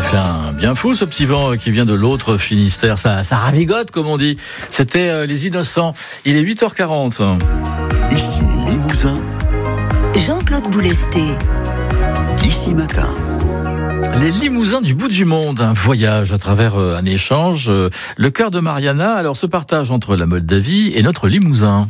fait un bien fou ce petit vent qui vient de l'autre Finistère, ça ravigote comme on dit. C'était les Innocents, il est 8h40. Ici Limousin, Jean-Claude Boulesté. Ici Matin. Les Limousins du bout du monde, un voyage à travers un échange. Le cœur de Mariana alors se partage entre la Moldavie et notre Limousin.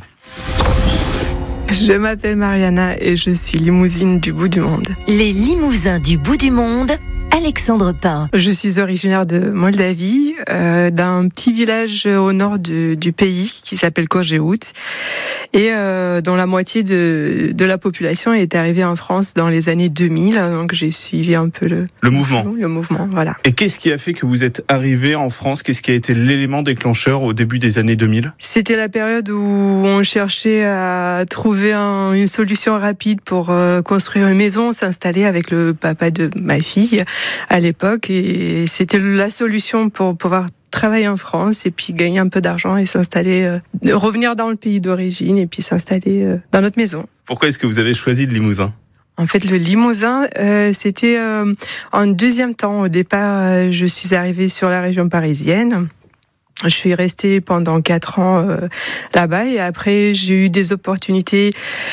Je m'appelle Mariana et je suis limousine du bout du monde. Les Limousins du bout du monde, Alexandre Pain. Je suis originaire de Moldavie, d'un petit village au nord du pays qui s'appelle Corgeout et dont la moitié de la population est arrivée en France dans les années 2000. Donc j'ai suivi un peu le mouvement. Le mouvement, voilà. Et qu'est-ce qui a fait que vous êtes arrivé en France ? Qu'est-ce qui a été l'élément déclencheur au début des années 2000 ? C'était la période où on cherchait à trouver une solution rapide pour construire une maison, s'installer avec le papa de ma fille à l'époque, et c'était la solution pour pouvoir travailler en France et puis gagner un peu d'argent et s'installer, revenir dans le pays d'origine et puis s'installer dans notre maison. Pourquoi est-ce que vous avez choisi le Limousin ? En fait, le Limousin, c'était en deuxième temps. Au départ, je suis arrivée sur la région parisienne. Je suis restée pendant 4 ans là-bas et après, j'ai eu des opportunités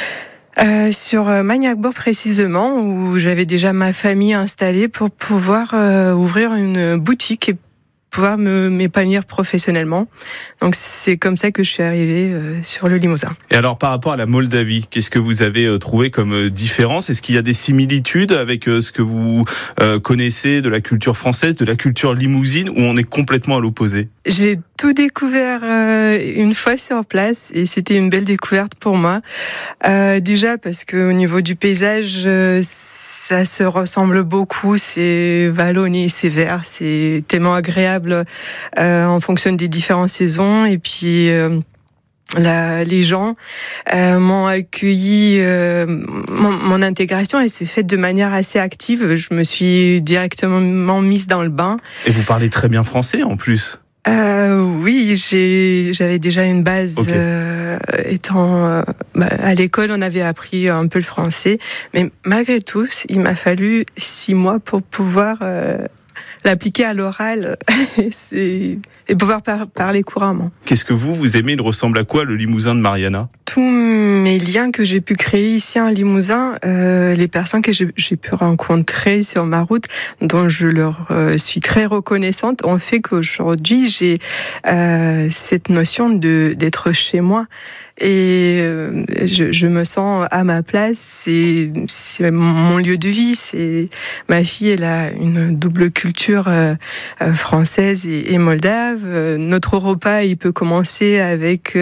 sur Magnac-Bourg précisément, où j'avais déjà ma famille installée pour pouvoir ouvrir une boutique et pouvoir m'épanouir professionnellement. Donc c'est comme ça que je suis arrivée sur le Limousin. Et alors par rapport à la Moldavie, qu'est-ce que vous avez trouvé comme différence ? Est-ce qu'il y a des similitudes avec ce que vous connaissez de la culture française, de la culture limousine, ou on est complètement à l'opposé ? J'ai tout découvert une fois sur place et c'était une belle découverte pour moi. Déjà parce que au niveau du paysage, ça se ressemble beaucoup, c'est vallonné, c'est vert, c'est tellement agréable en fonction des différentes saisons. Et puis les gens m'ont accueilli, mon intégration elle s'est faite de manière assez active. Je me suis directement mise dans le bain. Et vous parlez très bien français en plus. Oui, j'avais déjà une base. Okay. À l'école, on avait appris un peu le français, mais malgré tout, il m'a fallu 6 mois pour pouvoir l'appliquer à l'oral et pouvoir parler couramment. Qu'est-ce que vous aimez ? Il ressemble à quoi le Limousin de Mariana ? Tous mes liens que j'ai pu créer ici en Limousin, les personnes que j'ai pu rencontrer sur ma route, dont je leur suis très reconnaissante, ont fait qu'aujourd'hui j'ai cette notion d'être chez moi. Et je me sens à ma place, c'est mon lieu de vie. C'est ma fille, elle a une double culture française et moldave. Notre repas, il peut commencer avec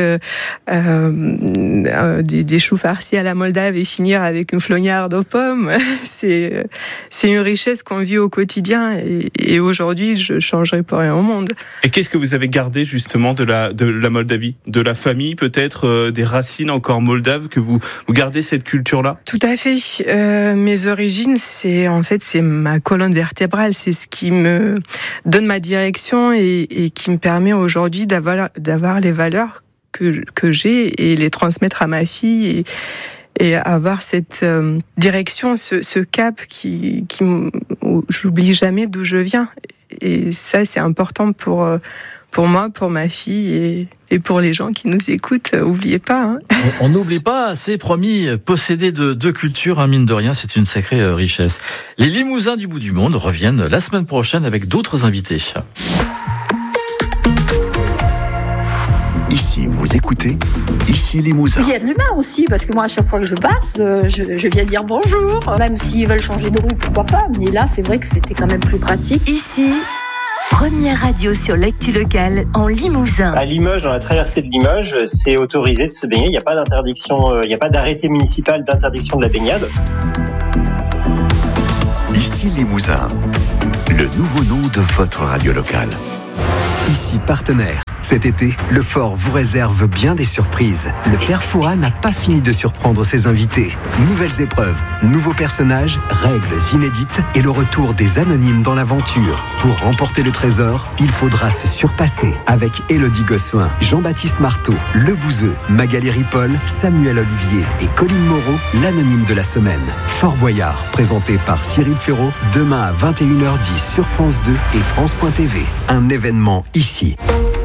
des choux farcis à la moldave et finir avec une flognarde aux pommes. C'est une richesse qu'on vit au quotidien et aujourd'hui, je changerai pour rien au monde. Et qu'est-ce que vous avez gardé justement de la Moldavie, de la famille peut-être? Des racines encore moldaves, que vous gardez cette culture-là ? Tout à fait. Mes origines, c'est ma colonne vertébrale, c'est ce qui me donne ma direction et qui me permet aujourd'hui d'avoir les valeurs que j'ai et les transmettre à ma fille et avoir cette direction, ce cap où j'oublie jamais d'où je viens. Et ça, c'est important pour moi, pour ma fille et pour les gens qui nous écoutent. N'oubliez pas. Hein. On n'oublie pas, c'est promis, posséder de deux cultures, mine de rien, c'est une sacrée richesse. Les Limousins du bout du monde reviennent la semaine prochaine avec d'autres invités. Ici, vous écoutez, ici Limousin. Il y a de l'humain aussi, parce que moi, à chaque fois que je passe, je viens dire bonjour. Même s'ils veulent changer de rue, pourquoi pas. Mais là, c'est vrai que c'était quand même plus pratique. Ici, première radio sur l'actu locale en Limousin. À Limoges, dans la traversée de Limoges, c'est autorisé de se baigner. Il n'y a pas d'interdiction, il n'y a pas d'arrêté municipal d'interdiction de la baignade. Ici Limousin, le nouveau nom de votre radio locale. Ici partenaire, Cet été, le fort vous réserve bien des surprises. Le père Fouras n'a pas fini de surprendre ses invités. Nouvelles épreuves, nouveaux personnages, règles inédites et le retour des anonymes dans l'aventure. Pour remporter le trésor, il faudra se surpasser avec Élodie Gossuin, Jean-Baptiste Marteau, Le Bouzeux, Magali Ripoll, Samuel Olivier et Colline Moreau, l'anonyme de la semaine. Fort Boyard, présenté par Cyril Ferraud, demain à 21h10 sur France 2 et France.tv. Un événement ici.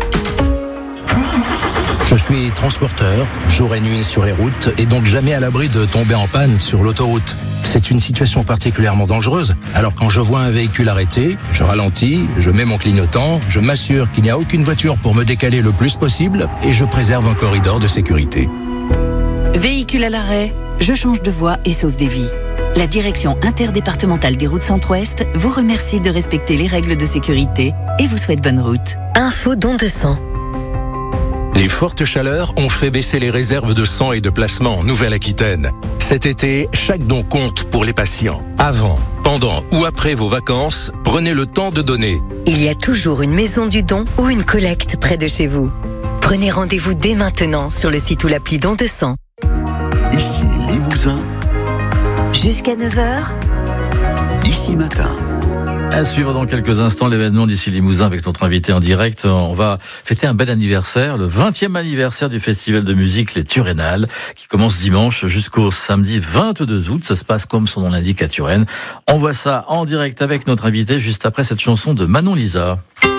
Je suis transporteur, jour et nuit sur les routes, et donc jamais à l'abri de tomber en panne sur l'autoroute. C'est une situation particulièrement dangereuse. Alors quand je vois un véhicule arrêté, je ralentis, je mets mon clignotant, je m'assure qu'il n'y a aucune voiture pour me décaler le plus possible, et je préserve un corridor de sécurité. Véhicule à l'arrêt, je change de voie et sauve des vies. La direction interdépartementale des routes Centre-Ouest vous remercie de respecter les règles de sécurité et vous souhaite bonne route. Info don de sang. Les fortes chaleurs ont fait baisser les réserves de sang et de plasma en Nouvelle-Aquitaine. Cet été, chaque don compte pour les patients. Avant, pendant ou après vos vacances, prenez le temps de donner. Il y a toujours une maison du don ou une collecte près de chez vous. Prenez rendez-vous dès maintenant sur le site ou l'appli Don de sang. Ici Limousin, Jusqu'à 9h, Ici Matin. À suivre dans quelques instants l'événement d'ici Limousin avec notre invité en direct. On va fêter un bel anniversaire, le 20e anniversaire du festival de musique Les Turénales, qui commence dimanche jusqu'au samedi 22 août. Ça se passe comme son nom l'indique à Turenne. On voit ça en direct avec notre invité juste après cette chanson de Manon Lisa.